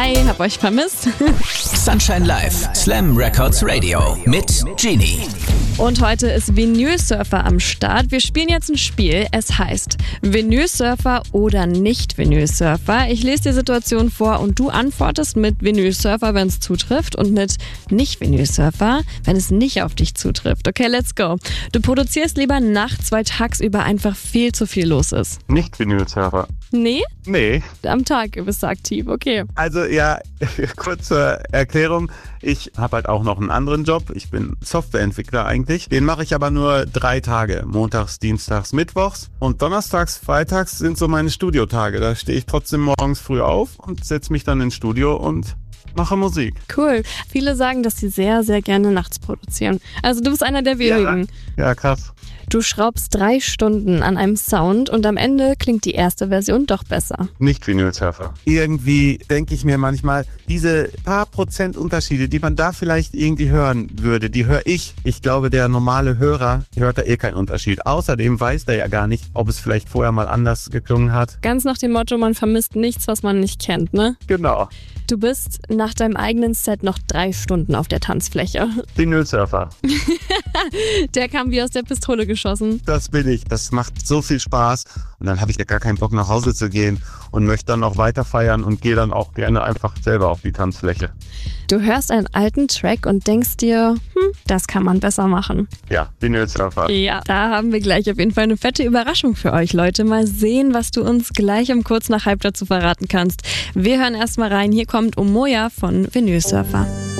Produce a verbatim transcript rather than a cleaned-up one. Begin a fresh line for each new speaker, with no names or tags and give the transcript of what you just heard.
Hi, hab euch vermisst.
Sunshine Live, Slam Records Radio mit Genie.
Und heute ist Vinylsurfer am Start. Wir spielen jetzt ein Spiel. Es heißt Vinylsurfer oder Nicht-Vinylsurfer. Ich lese die Situation vor und du antwortest mit Vinylsurfer, wenn es zutrifft, und mit Nicht-Vinylsurfer, wenn es nicht auf dich zutrifft. Okay, let's go. Du produzierst lieber nachts, weil tagsüber einfach viel zu viel los ist.
Nicht Vinylsurfer.
Nee?
Nee.
Am Tag bist du aktiv, okay.
Also ja, kurz zur Erklärung. Ich habe halt auch noch einen anderen Job. Ich bin Softwareentwickler eigentlich. Den mache ich aber nur drei Tage. Montags, Dienstags, Mittwochs. Und Donnerstags, Freitags sind so meine Studiotage. Da stehe ich trotzdem morgens früh auf und setze mich dann ins Studio und mache Musik.
Cool. Viele sagen, dass sie sehr, sehr gerne nachts produzieren. Also du bist einer der wenigen.
Ja, ja, krass.
Du schraubst drei Stunden an einem Sound und am Ende klingt die erste Version doch besser.
Nicht Vinylsurfer. Irgendwie denke ich mir manchmal, diese paar Prozent Unterschiede, die man da vielleicht irgendwie hören würde, die höre ich. Ich glaube, der normale Hörer hört da eh keinen Unterschied. Außerdem weiß der ja gar nicht, ob es vielleicht vorher mal anders geklungen hat.
Ganz nach dem Motto, man vermisst nichts, was man nicht kennt, ne?
Genau.
Du bist nach deinem eigenen Set noch drei Stunden auf der Tanzfläche.
Vinylsurfer.
Der kam wie aus der Pistole geschossen.
Das bin ich. Das macht so viel Spaß. Und dann habe ich ja gar keinen Bock, nach Hause zu gehen und möchte dann noch weiter feiern und gehe dann auch gerne einfach selber auf die Tanzfläche.
Du hörst einen alten Track und denkst dir, hm, das kann man besser machen.
Ja, Vinylsurfer.
Ja, da haben wir gleich auf jeden Fall eine fette Überraschung für euch, Leute. Mal sehen, was du uns gleich um kurz nach halb dazu verraten kannst. Wir hören erstmal rein. Hier kommt Omoya von Vinylsurfer.